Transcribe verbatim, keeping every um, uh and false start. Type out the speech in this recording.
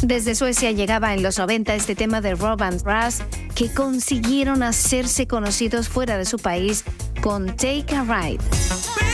Desde Suecia llegaba en los noventa este tema de Robin Brass, que consiguieron hacerse conocidos fuera de su país con Take a Ride.